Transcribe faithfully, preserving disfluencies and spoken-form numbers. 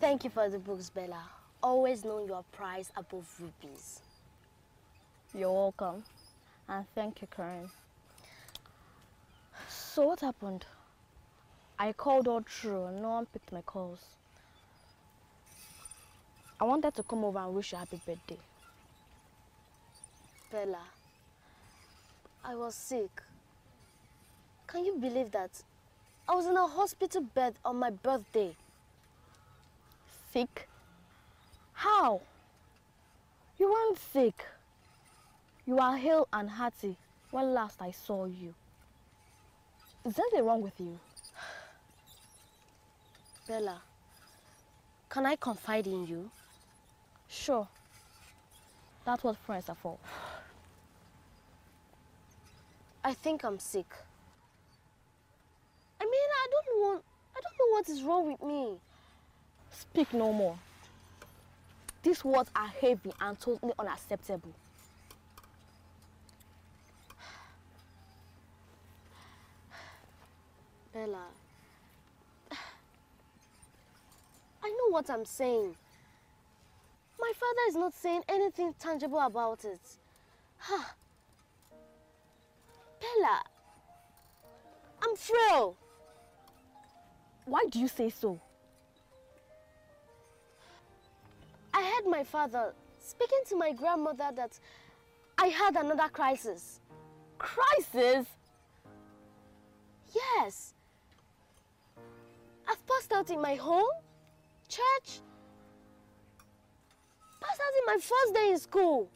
Thank you for the books, Bella. Always know your price above rupees. You're welcome. And thank you, Karen. So what happened? I called all through and no one picked my calls. I wanted to come over and wish you a happy birthday. Bella, I was sick. Can you believe that? I was in a hospital bed on my birthday. Sick? How? You weren't sick. You are hale and hearty when last I saw you. Is anything wrong with you? Bella, can I confide in you? Sure. That's what friends are for. I think I'm sick. I mean, I don't want, I don't know what is wrong with me. Speak no more. These words are heavy and totally unacceptable. Bella, I know what I'm saying. My father is not saying anything tangible about it. Huh. Bella, I'm frail. Why do you say so? I heard my father speaking to my grandmother that I had another crisis. Crisis? Yes. I've passed out in my home, church, passed out in my first day in school.